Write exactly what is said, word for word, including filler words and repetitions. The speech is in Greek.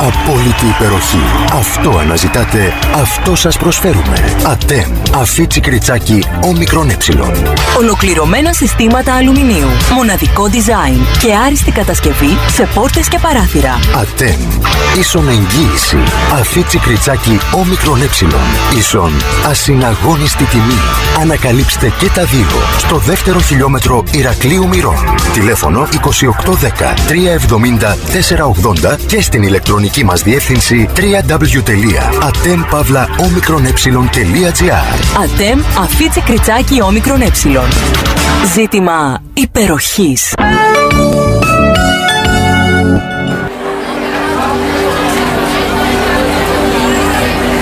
Απόλυτη υπεροχή. Αυτό αναζητάτε, αυτό σας προσφέρουμε. ΑΤΕΜ. Αφίτσι κριτσάκι όμικρον ε. Ολοκληρωμένα συστήματα αλουμινίου. Μοναδικό design και άριστη κατασκευή σε πόρτες και παράθυρα. ΑΤΕΜ. Ίσον εγγύηση. Αφίτσι κριτσάκι όμικρον ε. Ίσον ασυναγώνιστη τιμή. Ανακαλύψτε και τα δύο στο δεύτερο χιλιόμετρο Ηρακλείου Μυρών. Τηλέφωνο είκοσι οκτώ δέκα τριακόσια εβδομήντα τέσσερα ογδόντα και στην ηλεκτρονική μας διεύθυνση double-u double-u double-u τελεία atem pavla omikron ε τελεία gr. ΑΤΕΜ Αφίτσι κριτσάκι όμικρον ε. Ζήτημα υπεροχής.